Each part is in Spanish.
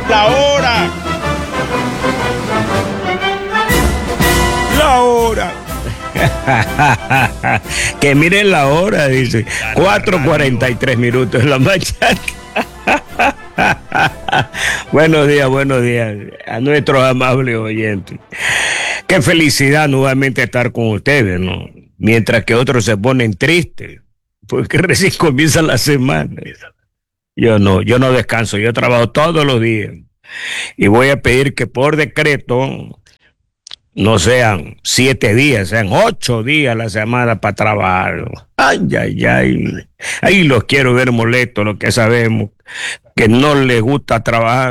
La hora. La hora. Que miren la hora, dice. 4:43 minutos en la mañana. Buenos días a nuestros amables oyentes. Qué felicidad nuevamente estar con ustedes, ¿no? Mientras que otros se ponen tristes, porque recién comienza la semana. Yo no descanso, yo trabajo todos los días. Y voy a pedir que por decreto no sean 7 días, sean 8 días a la semana para trabajar. Ay. Ahí los quiero ver molestos, los que sabemos que no les gusta trabajar.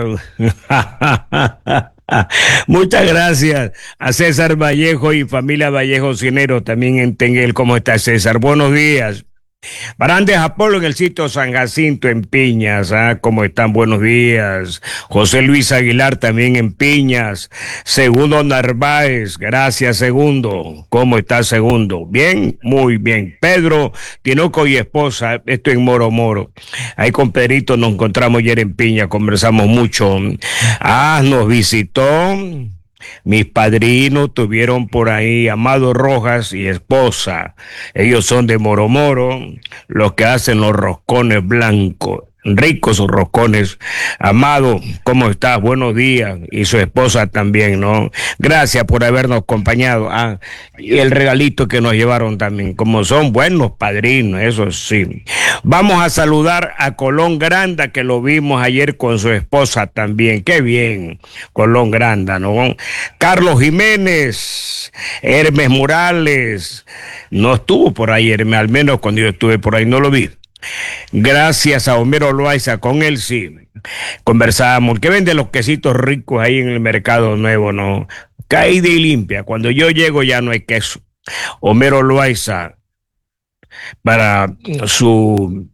Muchas gracias a César Vallejo y familia Vallejo Cinero, también en Tenguel. ¿Cómo está César? Buenos días. Barandes Apolo en el sitio San Jacinto en Piñas, ¿cómo están? Buenos días. José Luis Aguilar también en Piñas. Segundo Narváez, gracias Segundo. ¿Cómo está Segundo? Bien, muy bien. Pedro Tinoco y esposa, esto en Moro. Ahí con Pedrito nos encontramos ayer en Piñas, conversamos mucho. Nos visitó. Mis padrinos tuvieron por ahí Amado Rojas y esposa. Ellos son de Moro, los que hacen los roscones blancos. Ricos roscones. Amado, ¿cómo estás? Buenos días. Y su esposa también, ¿no? Gracias por habernos acompañado. Y el regalito que nos llevaron también. Como son buenos padrinos, eso sí. Vamos a saludar a Colón Granda, que lo vimos ayer con su esposa también. Qué bien, Colón Granda, ¿no? Carlos Jiménez, Hermes Morales. No estuvo por ahí, Hermes, al menos cuando yo estuve por ahí no lo vi. Gracias a Homero Loaiza, con él sí conversábamos, que vende los quesitos ricos ahí en el Mercado Nuevo, ¿no? Caída y limpia, cuando yo llego ya no hay queso. Homero Loaiza, para su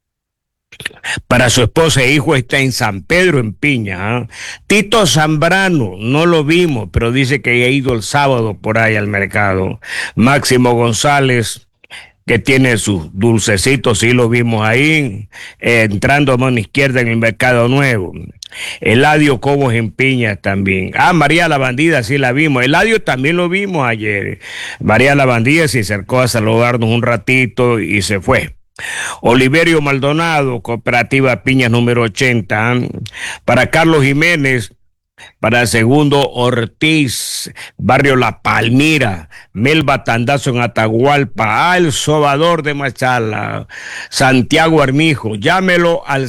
esposa e hijo está en San Pedro, en Piña. Tito Zambrano, no lo vimos, pero dice que ha ido el sábado por ahí al mercado. Máximo González, que tiene sus dulcecitos, sí lo vimos ahí, entrando a mano izquierda en el Mercado Nuevo. Eladio Cobos en Piñas también. María la Bandida, sí la vimos. Eladio también lo vimos ayer. María la Bandida se acercó a saludarnos un ratito y se fue. Oliverio Maldonado, Cooperativa Piñas número 80. Para Carlos Jiménez, para Segundo Ortiz, Barrio La Palmira, Melba Tandazo en Atahualpa, El Sobador de Machala, Santiago Armijo, llámelo al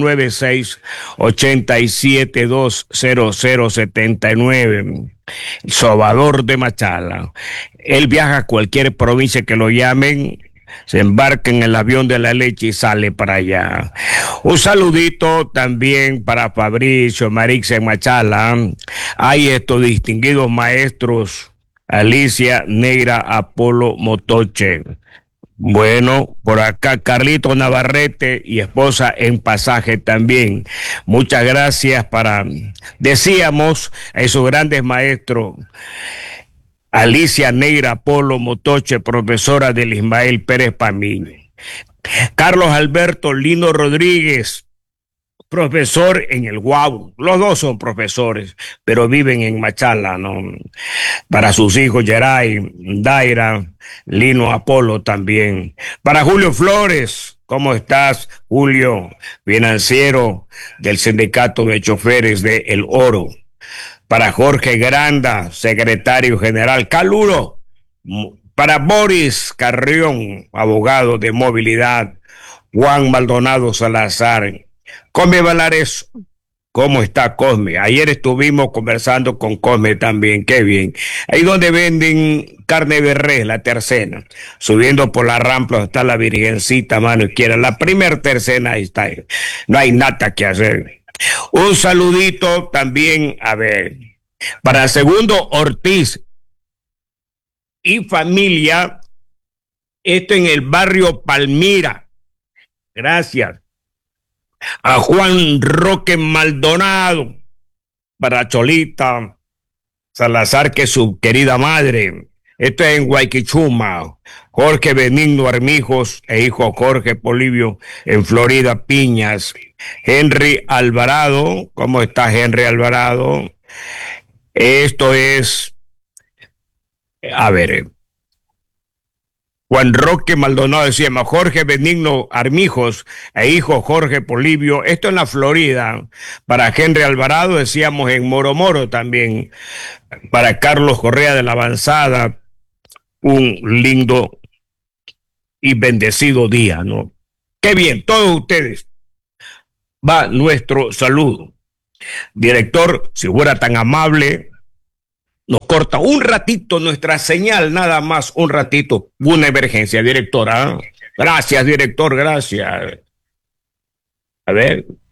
096-8720079, El Sobador de Machala. Él viaja a cualquier provincia que lo llamen, se embarca en el avión de la leche y sale para allá. Un saludito también para Fabricio Marix en Machala. Hay estos distinguidos maestros, Alicia Negra Apolo Motoche. Bueno, por acá Carlito Navarrete y esposa en Pasaje también. Muchas gracias decíamos, a esos grandes maestros. Alicia Negra Polo Motoche, profesora del Ismael Pérez Pamín. Carlos Alberto Lino Rodríguez, profesor en el Guau. Los dos son profesores, pero viven en Machala, ¿no? Para sus hijos Geray, Daira, Lino Apolo también. Para Julio Flores, ¿cómo estás, Julio? Financiero del Sindicato de Choferes de El Oro. Para Jorge Granda, secretario general. Caluro. Para Boris Carrión, abogado de movilidad. Juan Maldonado Salazar. Cosme Valares, ¿cómo está Cosme? Ayer estuvimos conversando con Cosme también, qué bien. Ahí donde venden carne de res, la tercena. Subiendo por la rampa está la Virgencita, mano izquierda. La primer tercena ahí está. No hay nada que hacer. Un saludito también, para Segundo Ortiz y familia, esto en el barrio Palmira. Gracias. A Juan Roque Maldonado, para Cholita Salazar, que es su querida madre. Esto es en Guayquichuma. Jorge Benigno Armijos e hijo Jorge Polibio en Florida Piñas. Henry Alvarado, ¿cómo está Henry Alvarado? Esto es, a ver, Juan Roque Maldonado decía, Jorge Benigno Armijos e hijo Jorge Polibio, esto en la Florida. Para Henry Alvarado decíamos en Moro también. Para Carlos Correa de la Avanzada, un lindo y bendecido día, ¿no? Qué bien, todos ustedes. Va nuestro saludo. Director, si fuera tan amable, nos corta un ratito nuestra señal, nada más un ratito, una emergencia, directora. Gracias, director, gracias. A ver.